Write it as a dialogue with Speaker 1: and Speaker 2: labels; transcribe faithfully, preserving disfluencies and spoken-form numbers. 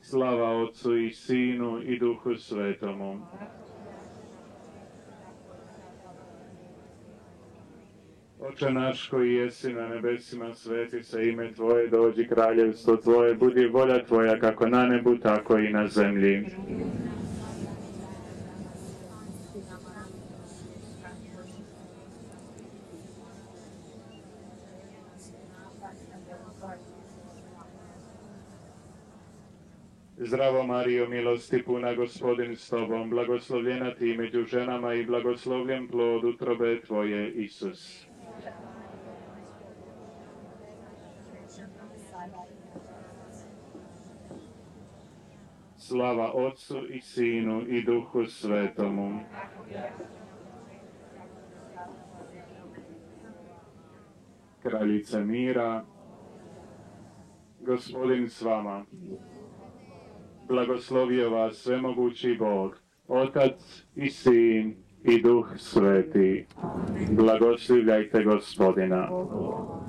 Speaker 1: Slava Otcu i Sinu i Duhu Svetomu. Oče naš koji jesi na nebesima, sveti se ime Tvoje, dođi kraljevstvo Tvoje, budi volja Tvoja kako na nebu, tako i na zemlji. Zdravo Marijo, milosti puna, Gospodin s Tobom, blagoslovljena Ti među ženama i blagoslovljen plod utrobe Tvoje, Isus. Slava Otcu i Sinu i Duhu Svetomu. Kraljice mira, Gospodin s vama. Blagoslovio vas svemogući Bog, Otac i Sin i Duh Sveti. Blagoslivljajte Gospodina.